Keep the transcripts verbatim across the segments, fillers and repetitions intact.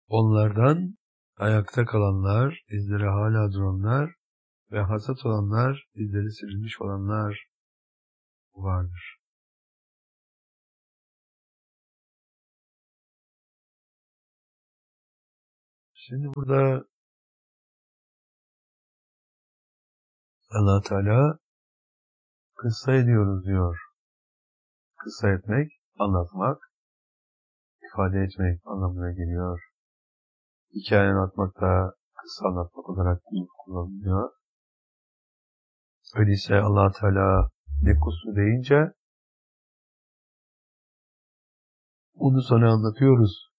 Onlardan ayakta kalanlar, izleri hala duranlar ve hasat olanlar, izleri silinmiş olanlar vardır. Şimdi burada Allah Teala kıssa ediyoruz diyor. Kıssa etmek, anlatmak, ifade etmek anlamına geliyor. Hikaye anlatmak da kıssa anlatmak olarak kullanılıyor. Öyleyse Allah Teala nekusu deyince onu sana anlatıyoruz.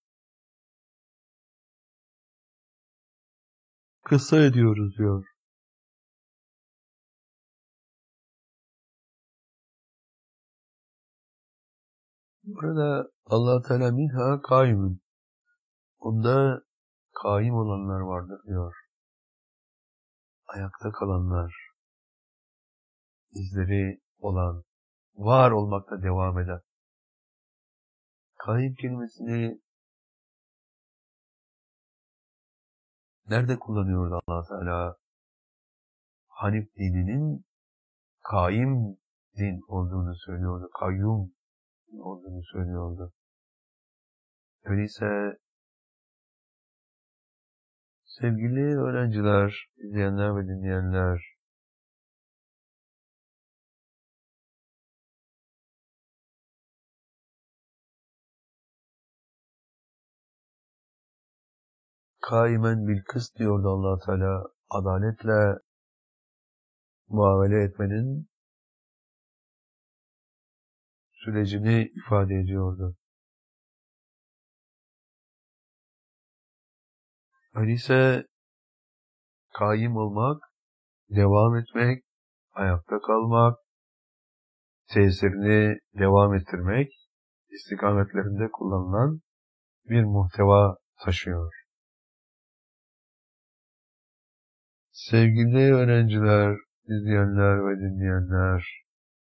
Kıssa ediyoruz diyor. Burada Allah Teala minha kaimun. Onda kaim olanlar vardır diyor. Ayakta kalanlar, izleri olan, var olmakta devam eden. Kaim kelimesini nerede kullanıyordu Allah Teala? Hanif dininin kaim din olduğunu söylüyordu. Kayyum olduğunu söylüyordu. Öyleyse sevgili öğrenciler, izleyenler ve dinleyenler, kaimen bil kıst diyordu Allah Teala, adaletle muamele etmenin sürecini ifade ediyordu. Öyleyse kaim olmak, devam etmek, ayakta kalmak, tesirini devam ettirmek, istikametlerinde kullanılan bir muhteva taşıyor. Sevgili öğrenciler, izleyenler ve dinleyenler,